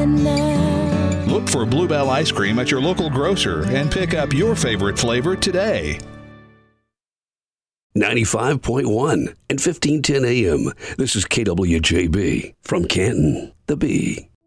now. Look for Bluebell ice cream at your local grocer and pick up your favorite flavor today. 95.1 and 1510 AM. This is KWJB from Canton, the Bee.